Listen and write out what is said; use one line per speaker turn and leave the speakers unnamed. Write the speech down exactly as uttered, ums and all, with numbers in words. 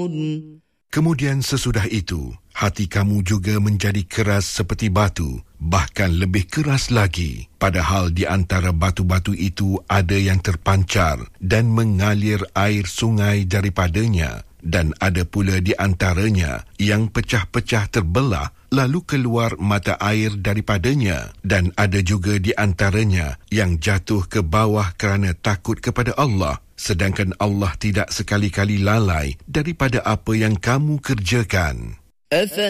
Kemudian sesudah itu, hati kamu juga menjadi keras seperti batu, bahkan lebih keras lagi. Padahal di antara batu-batu itu ada yang terpancar dan mengalir air sungai daripadanya. Dan ada pula di antaranya yang pecah-pecah terbelah lalu keluar mata air daripadanya. Dan ada juga di antaranya yang jatuh ke bawah kerana takut kepada Allah. Sedangkan Allah tidak sekali-kali lalai daripada apa yang kamu kerjakan.